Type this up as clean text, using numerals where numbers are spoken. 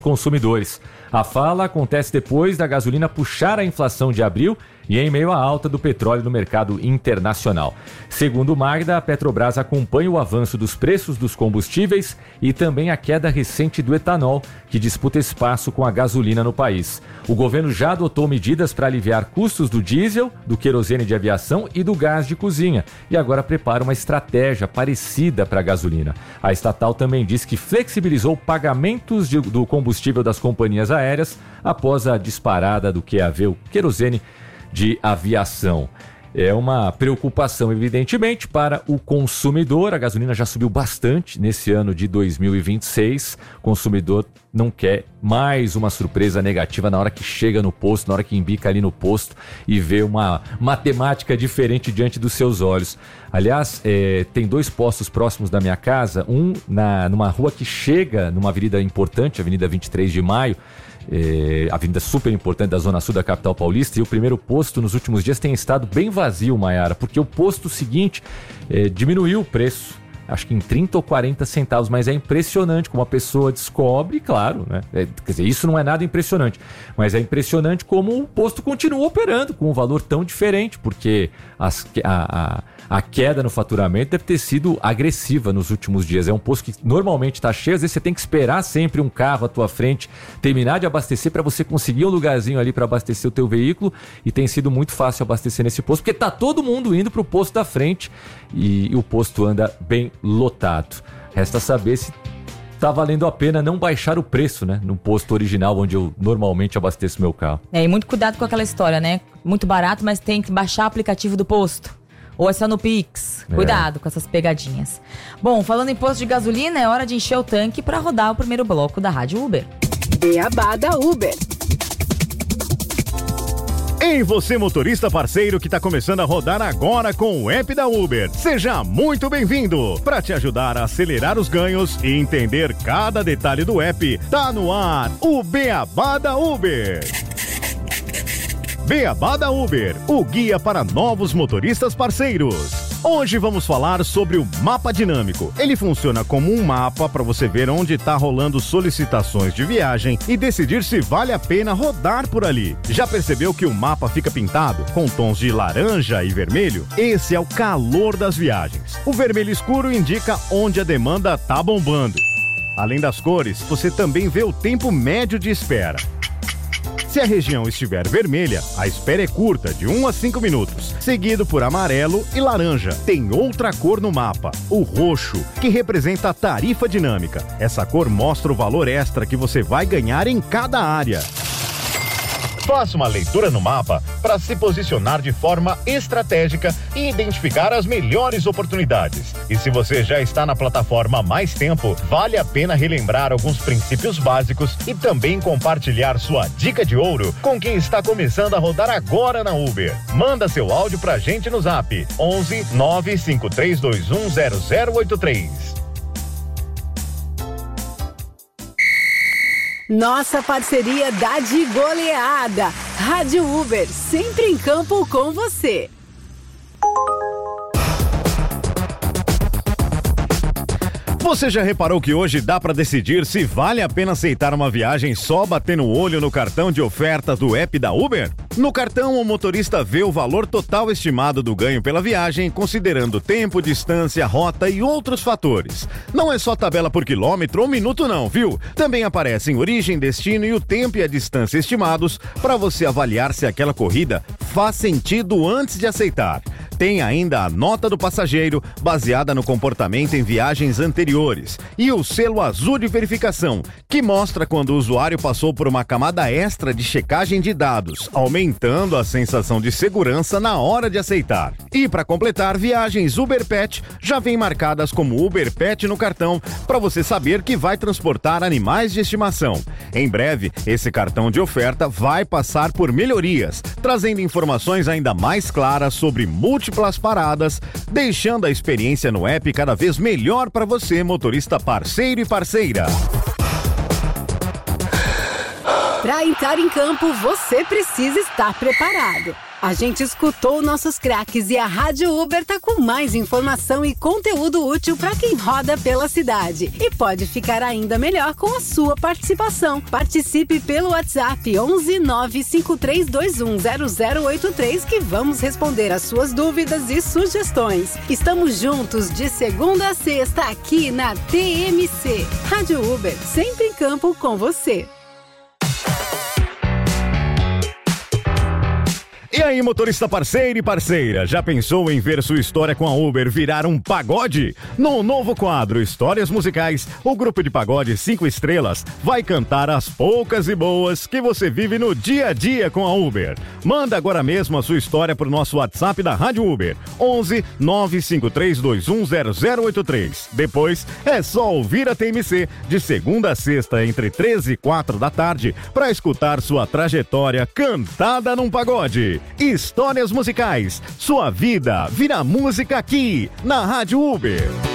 consumidores. A fala acontece depois da gasolina puxar a inflação de abril e em meio à alta do petróleo no mercado internacional. Segundo Magda, a Petrobras acompanha o avanço dos preços dos combustíveis e também a queda recente do etanol, que disputa espaço com a gasolina no país. O governo já adotou medidas para aliviar custos do diesel, do querosene de aviação e do gás de cozinha e agora prepara uma estratégia parecida para a gasolina. A estatal também diz que flexibilizou pagamentos do combustível das companhias aéreas após a disparada do QAV, o querosene de aviação. É uma preocupação, evidentemente, para o consumidor. A gasolina já subiu bastante nesse ano de 2026. O consumidor não quer mais uma surpresa negativa na hora que chega no posto, na hora que embica ali no posto e vê uma matemática diferente diante dos seus olhos. Aliás, tem 2 postos próximos da minha casa, um numa rua que chega numa avenida importante, Avenida 23 de Maio, avenida super importante da Zona Sul da capital paulista, e o primeiro posto nos últimos dias tem estado bem vazio, Maiara, porque o posto seguinte diminuiu o preço, acho que em 30 ou 40 centavos, mas é impressionante como a pessoa descobre, claro, né? Quer dizer, isso não é nada impressionante, mas é impressionante como o posto continua operando com um valor tão diferente, porque a queda no faturamento deve ter sido agressiva nos últimos dias. É um posto que normalmente está cheio, às vezes você tem que esperar sempre um carro à tua frente terminar de abastecer para você conseguir um lugarzinho ali para abastecer o teu veículo, e tem sido muito fácil abastecer nesse posto, porque tá todo mundo indo para o posto da frente e o posto anda bem lotado. Resta saber se tá valendo a pena não baixar o preço, né? No posto original onde eu normalmente abasteço meu carro. E muito cuidado com aquela história, né? Muito barato, mas tem que baixar o aplicativo do posto. Ou é só no Pix. Cuidado com essas pegadinhas. Bom, falando em posto de gasolina, é hora de encher o tanque para rodar o primeiro bloco da Rádio Uber. Beabá da Uber. Ei, você motorista parceiro que está começando a rodar agora com o app da Uber. Seja muito bem-vindo! Para te ajudar a acelerar os ganhos e entender cada detalhe do app, tá no ar o Beabá da Uber. Beabá da Uber, o guia para novos motoristas parceiros. Hoje vamos falar sobre o mapa dinâmico. Ele funciona como um mapa para você ver onde está rolando solicitações de viagem e decidir se vale a pena rodar por ali. Já percebeu que o mapa fica pintado com tons de laranja e vermelho? Esse é o calor das viagens. O vermelho escuro indica onde a demanda está bombando. Além das cores, você também vê o tempo médio de espera. Se a região estiver vermelha, a espera é curta, de 1 a 5 minutos, seguido por amarelo e laranja. Tem outra cor no mapa, o roxo, que representa a tarifa dinâmica. Essa cor mostra o valor extra que você vai ganhar em cada área. Faça uma leitura no mapa para se posicionar de forma estratégica e identificar as melhores oportunidades. E se você já está na plataforma há mais tempo, vale a pena relembrar alguns princípios básicos e também compartilhar sua dica de ouro com quem está começando a rodar agora na Uber. Manda seu áudio pra gente no Zap 11 95321 0083. Nossa parceria dá de goleada. Rádio Uber, sempre em campo com você. Você já reparou que hoje dá para decidir se vale a pena aceitar uma viagem só batendo o olho no cartão de ofertas do app da Uber? No cartão, o motorista vê o valor total estimado do ganho pela viagem, considerando tempo, distância, rota e outros fatores. Não é só tabela por quilômetro ou minuto não, viu? Também aparecem origem, destino e o tempo e a distância estimados para você avaliar se aquela corrida faz sentido antes de aceitar. Tem ainda a nota do passageiro, baseada no comportamento em viagens anteriores, e o selo azul de verificação, que mostra quando o usuário passou por uma camada extra de checagem de dados, aumentando a sensação de segurança na hora de aceitar. E para completar, viagens Uber Pet já vêm marcadas como Uber Pet no cartão, para você saber que vai transportar animais de estimação. Em breve, esse cartão de oferta vai passar por melhorias, trazendo informações ainda mais claras sobre múltiplas paradas, deixando a experiência no app cada vez melhor para você, motorista parceiro e parceira. Para entrar em campo, você precisa estar preparado. A gente escutou nossos craques e a Rádio Uber tá com mais informação e conteúdo útil para quem roda pela cidade. E pode ficar ainda melhor com a sua participação. Participe pelo WhatsApp 11 95321 0083 que vamos responder as suas dúvidas e sugestões. Estamos juntos de segunda a sexta aqui na TMC. Rádio Uber, sempre em campo com você. E aí, motorista parceiro e parceira, já pensou em ver sua história com a Uber virar um pagode? No novo quadro Histórias Musicais, o grupo de pagode 5 estrelas vai cantar as poucas e boas que você vive no dia a dia com a Uber. Manda agora mesmo a sua história pro nosso WhatsApp da Rádio Uber, 11 95321 0083. Depois é só ouvir a TMC de segunda a sexta entre 13 e 4 da tarde para escutar sua trajetória cantada num pagode. Histórias Musicais, sua vida vira música aqui na Rádio Uber.